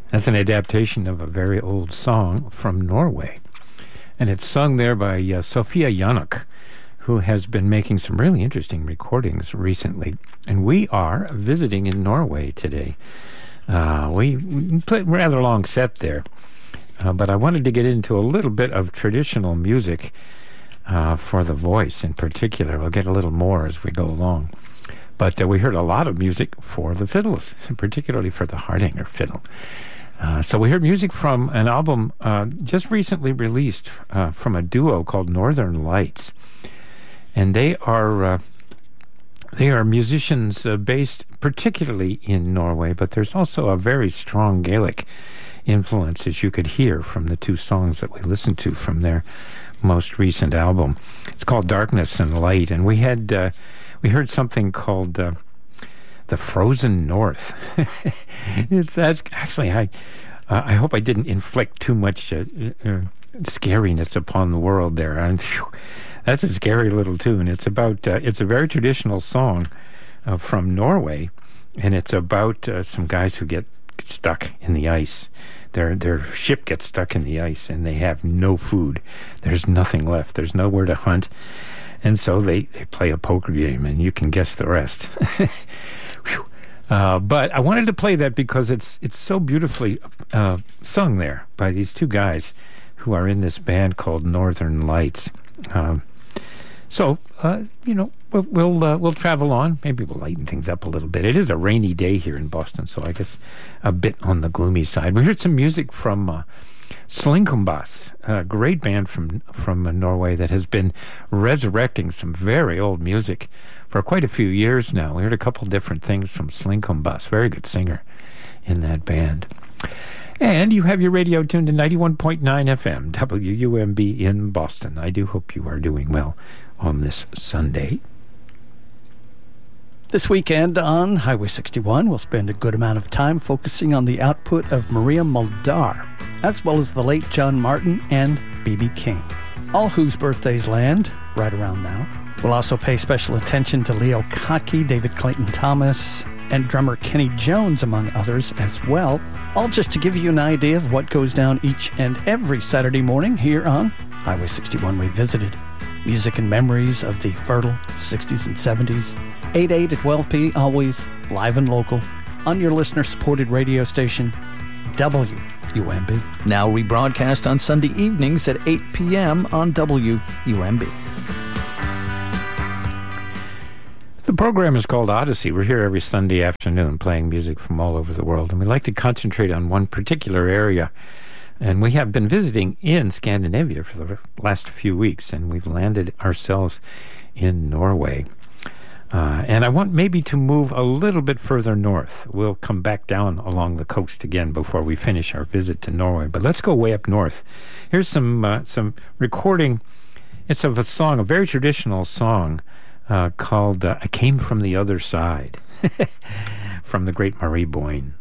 That's an adaptation of a very old song from Norway. And it's sung there by Sophia Janok, who has been making some really interesting recordings recently. And we are visiting in Norway today. We played a rather long set there, but I wanted to get into a little bit of traditional music for the voice in particular. We'll get a little more as we go along. But we heard a lot of music for the fiddles, particularly for the Hardanger fiddle. So we heard music from an album just recently released from a duo called Northern Lights. And they are musicians based particularly in Norway, but there's also a very strong Gaelic influence, as you could hear from the two songs that we listened to from their most recent album. It's called Darkness and Light, and we heard something called The Frozen North. It's actually, I hope I didn't inflict too much scariness upon the world there. And that's a scary little tune. It's about it's a very traditional song from Norway, and it's about some guys who get stuck in the ice. Their ship gets stuck in the ice, and they have no food. There's nothing left. There's nowhere to hunt. And so they play a poker game, and you can guess the rest. But I wanted to play that because it's so beautifully sung there by these two guys who are in this band called Northern Lights. We'll travel on. Maybe we'll lighten things up a little bit. It is a rainy day here in Boston, so I guess a bit on the gloomy side. We heard some music from Slinkombass, a great band from Norway that has been resurrecting some very old music for quite a few years now. We heard a couple different things from Slinkombass, very good singer in that band. And you have your radio tuned to 91.9 FM, WUMB in Boston. I do hope you are doing well on this Sunday. This weekend on Highway 61, we'll spend a good amount of time focusing on the output of Maria Muldaur, as well as the late John Martin and B.B. King, all whose birthdays land right around now. We'll also pay special attention to Leo Kottke, David Clayton Thomas, and drummer Kenny Jones, among others, as well, all just to give you an idea of what goes down each and every Saturday morning here on Highway 61 Revisited. Music and memories of the fertile 60s and 70s, 8 to 12 p, always live and local, on your listener-supported radio station, WUMB. Now rebroadcast on Sunday evenings at 8 p.m. on WUMB. The program is called Odyssey. We're here every Sunday afternoon playing music from all over the world, and we like to concentrate on one particular area. And we have been visiting in Scandinavia for the last few weeks, and we've landed ourselves in Norway. And I want maybe to move a little bit further north. We'll come back down along the coast again before we finish our visit to Norway. But let's go way up north. Here's some recording. It's of a song, a very traditional song, called I Came From the Other Side, from the great Marie Boyne.